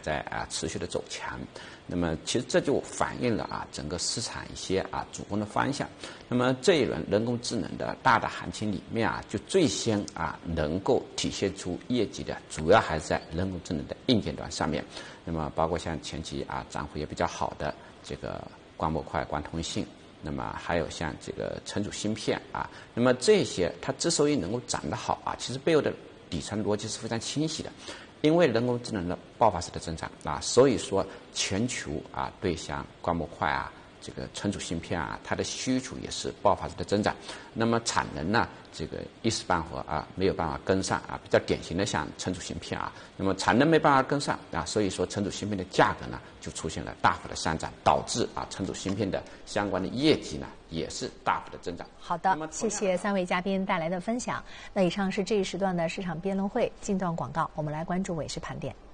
在持续的走强。那么其实这就反映了整个市场一些主攻的方向。那么这一轮人工智能的大行情里面就最先能够体现出业绩的，主要还是在人工智能的硬件端上面。那么包括像前期涨幅也比较好的这个光模块、光通信，那么还有像这个存储芯片那么这些它之所以能够涨得好其实背后的底层逻辑是非常清晰的。因为人工智能的爆发式的增长所以说全球对像光模块这个存储芯片它的需求也是爆发式的增长。那么产能呢，这个一时半会没有办法跟上比较典型的像存储芯片那么产能没办法跟上所以说存储芯片的价格呢就出现了大幅的上涨，导致存储芯片的相关的业绩呢也是大幅的增长。 好的，谢谢3位嘉宾带来的分享。那以上是这一时段的市场辩论会，进段广告，我们来关注尾市盘点。